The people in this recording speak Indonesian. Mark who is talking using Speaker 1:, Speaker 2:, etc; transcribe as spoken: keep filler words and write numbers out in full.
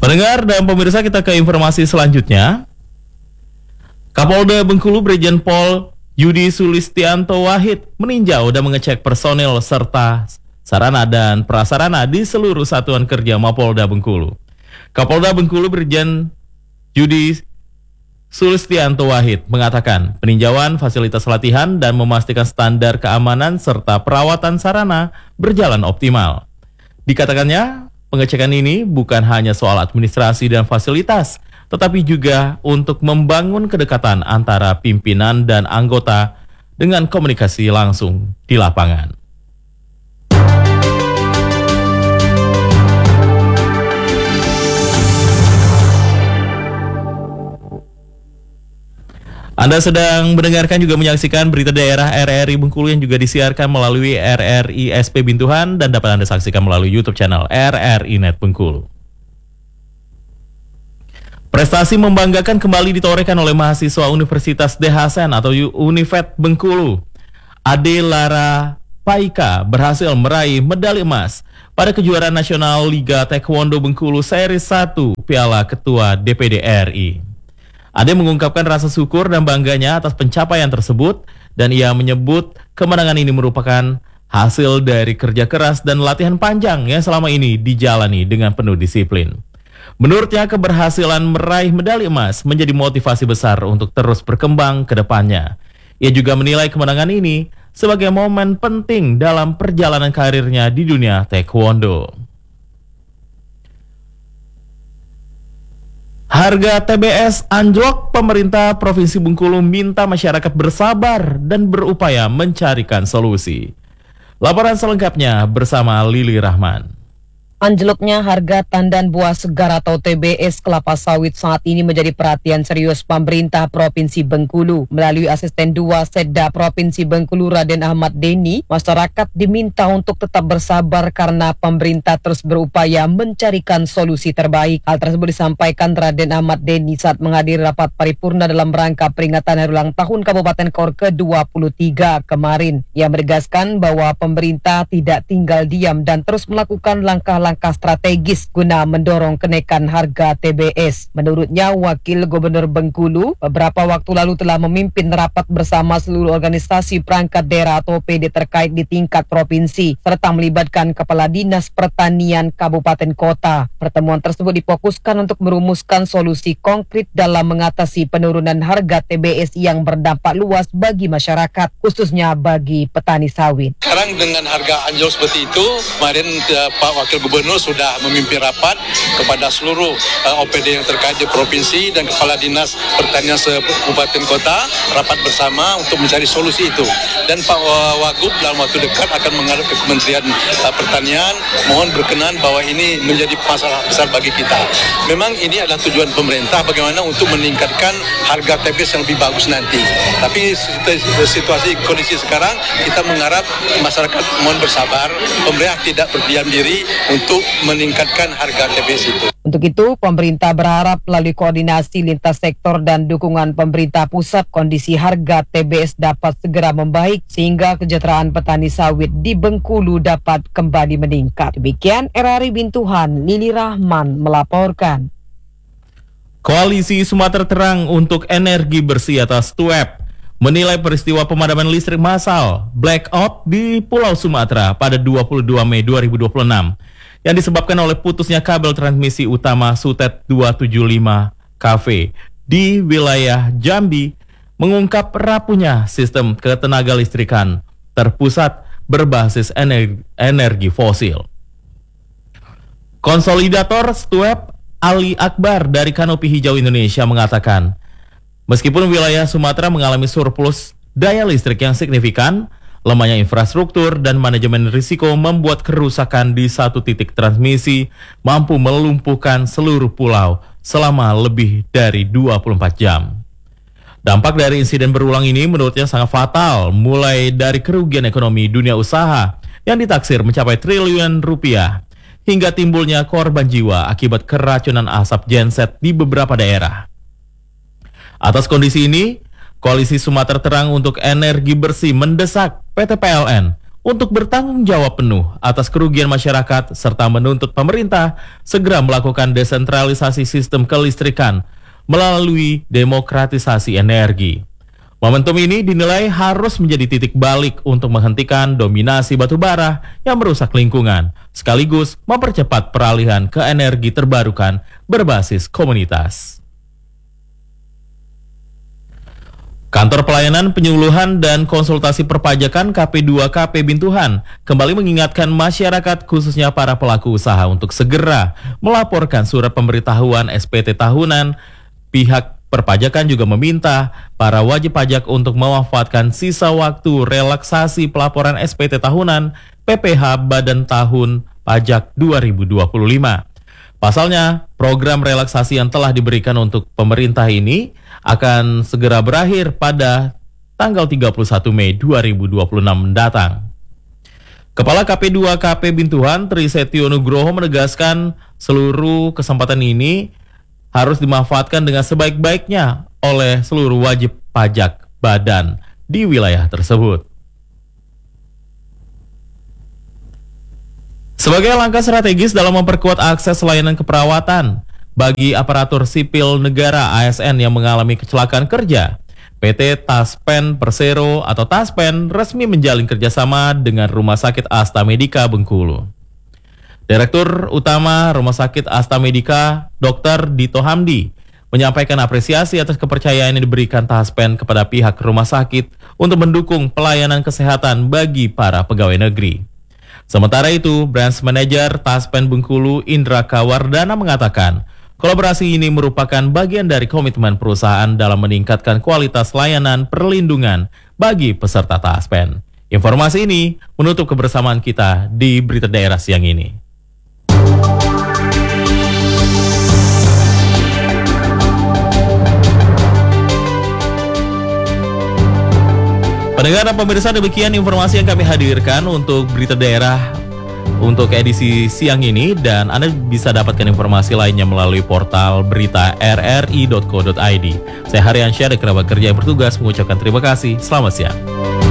Speaker 1: Pendengar dan pemirsa, kita ke informasi selanjutnya. Kapolda Bengkulu Brigjen Pol Yudi Sulistianto Wahid meninjau dan mengecek personil serta sarana dan prasarana di seluruh satuan kerja Mapolda Bengkulu. Kapolda Bengkulu Brigjen Yudi Sulistianto Wahid mengatakan peninjauan fasilitas latihan dan memastikan standar keamanan serta perawatan sarana berjalan optimal. Dikatakannya, pengecekan ini bukan hanya soal administrasi dan fasilitas, tetapi juga untuk membangun kedekatan antara pimpinan dan anggota dengan komunikasi langsung di lapangan. Anda sedang mendengarkan juga menyaksikan berita daerah R R I Bengkulu yang juga disiarkan melalui R R I S P Bintuhan dan dapat Anda saksikan melalui YouTube channel R R I Net Bengkulu. Prestasi membanggakan kembali ditorehkan oleh mahasiswa Universitas D H Sen atau Unifed Bengkulu. Ade Lara Paika berhasil meraih medali emas pada kejuaraan nasional Liga Taekwondo Bengkulu Seri satu Piala Ketua D P D R I. Ade mengungkapkan rasa syukur dan bangganya atas pencapaian tersebut dan ia menyebut kemenangan ini merupakan hasil dari kerja keras dan latihan panjang yang selama ini dijalani dengan penuh disiplin. Menurutnya, keberhasilan meraih medali emas menjadi motivasi besar untuk terus berkembang ke depannya. Ia juga menilai kemenangan ini sebagai momen penting dalam perjalanan karirnya di dunia taekwondo. Harga T B S anjlok, pemerintah Provinsi Bengkulu minta masyarakat bersabar dan berupaya mencarikan solusi. Laporan selengkapnya bersama Lili Rahman.
Speaker 2: Anjloknya harga tandan buah segar atau T B S kelapa sawit saat ini menjadi perhatian serius pemerintah Provinsi Bengkulu. Melalui Asisten dua Setda Provinsi Bengkulu Raden Ahmad Deni, masyarakat diminta untuk tetap bersabar karena pemerintah terus berupaya mencarikan solusi terbaik. Hal tersebut disampaikan Raden Ahmad Deni saat menghadiri rapat paripurna dalam rangka peringatan hari ulang tahun Kabupaten Kor ke dua puluh tiga kemarin. Ia menegaskan bahwa pemerintah tidak tinggal diam dan terus melakukan langkah-langkah langkah strategis guna mendorong kenaikan harga T B S. Menurutnya, Wakil Gubernur Bengkulu beberapa waktu lalu telah memimpin rapat bersama seluruh organisasi perangkat daerah atau P D terkait di tingkat provinsi, serta melibatkan Kepala Dinas Pertanian Kabupaten Kota. Pertemuan tersebut difokuskan untuk merumuskan solusi konkret dalam mengatasi penurunan harga T B S yang berdampak luas bagi masyarakat, khususnya bagi petani sawit.
Speaker 3: Sekarang dengan harga anjlok seperti itu, kemarin uh, Pak Wakil Gubernur sudah memimpin rapat kepada seluruh uh, O P D yang terkait di provinsi dan Kepala Dinas Pertanian Kabupaten Kota rapat bersama untuk mencari solusi itu. Dan Pak Wagub dalam waktu dekat akan mengarah ke Kementerian uh, Pertanian, mohon berkenan bahwa ini menjadi masalah besar bagi kita. Memang ini adalah tujuan pemerintah bagaimana untuk meningkatkan harga T B S yang lebih bagus nanti. Tapi situasi kondisi sekarang kita mengharap masyarakat mohon bersabar, pemerintah tidak berdiam diri untuk meningkatkan harga T B S itu.
Speaker 2: Untuk itu, pemerintah berharap melalui koordinasi lintas sektor dan dukungan pemerintah pusat, kondisi harga T B S dapat segera membaik sehingga kesejahteraan petani sawit di Bengkulu dapat kembali meningkat. Demikian R R I Bintuhan, Lili Rahman melaporkan.
Speaker 1: Koalisi Sumatera Terang untuk Energi Bersih atau S T U E P menilai peristiwa pemadaman listrik massal blackout di Pulau Sumatera pada dua puluh dua Mei dua ribu dua puluh enam yang disebabkan oleh putusnya kabel transmisi utama Sutet dua tujuh lima K V di wilayah Jambi, mengungkap rapuhnya sistem ketenaga listrikan terpusat berbasis energi, energi fosil. Konsolidator S T U E P Ali Akbar dari Kanopi Hijau Indonesia mengatakan, meskipun wilayah Sumatera mengalami surplus daya listrik yang signifikan, lemahnya infrastruktur dan manajemen risiko membuat kerusakan di satu titik transmisi mampu melumpuhkan seluruh pulau selama lebih dari dua puluh empat jam. Dampak dari insiden berulang ini menurutnya sangat fatal, mulai dari kerugian ekonomi dunia usaha yang ditaksir mencapai triliunan rupiah, hingga timbulnya korban jiwa akibat keracunan asap genset di beberapa daerah. Atas kondisi ini, Koalisi Sumatera Terang untuk Energi Bersih mendesak P T P L N untuk bertanggung jawab penuh atas kerugian masyarakat serta menuntut pemerintah segera melakukan desentralisasi sistem kelistrikan melalui demokratisasi energi. Momentum ini dinilai harus menjadi titik balik untuk menghentikan dominasi batu bara yang merusak lingkungan, sekaligus mempercepat peralihan ke energi terbarukan berbasis komunitas. Kantor Pelayanan Penyuluhan dan Konsultasi Perpajakan K P dua K P Bintuhan kembali mengingatkan masyarakat khususnya para pelaku usaha untuk segera melaporkan surat pemberitahuan S P T tahunan. Pihak perpajakan juga meminta para wajib pajak untuk memanfaatkan sisa waktu relaksasi pelaporan S P T tahunan P P H Badan Tahun Pajak dua ribu dua puluh lima. Pasalnya, program relaksasi yang telah diberikan untuk pemerintah ini akan segera berakhir pada tanggal tiga puluh satu Mei dua ribu dua puluh enam mendatang. Kepala K P dua K P Bintuhan Trisetyo Nugroho menegaskan seluruh kesempatan ini harus dimanfaatkan dengan sebaik-baiknya oleh seluruh wajib pajak badan di wilayah tersebut. Sebagai langkah strategis dalam memperkuat akses layanan keperawatan bagi aparatur sipil negara A S N yang mengalami kecelakaan kerja, P T Taspen Persero atau Taspen resmi menjalin kerjasama dengan Rumah Sakit Asta Medika Bengkulu. Direktur Utama Rumah Sakit Asta Medika, Dokter Dito Hamdi, menyampaikan apresiasi atas kepercayaan yang diberikan Taspen kepada pihak rumah sakit untuk mendukung pelayanan kesehatan bagi para pegawai negeri. Sementara itu, Branch Manager Taspen Bengkulu Indra Kawardana mengatakan, kolaborasi ini merupakan bagian dari komitmen perusahaan dalam meningkatkan kualitas layanan perlindungan bagi peserta Taspen. Informasi ini menutup kebersamaan kita di Berita Daerah siang ini. Pendengar dan pemirsa, demikian informasi yang kami hadirkan untuk Berita Daerah untuk edisi siang ini, dan Anda bisa dapatkan informasi lainnya melalui portal berita r r i dot co dot i d. Saya Haryansyah dari kerabat kerja yang bertugas mengucapkan terima kasih. Selamat siang.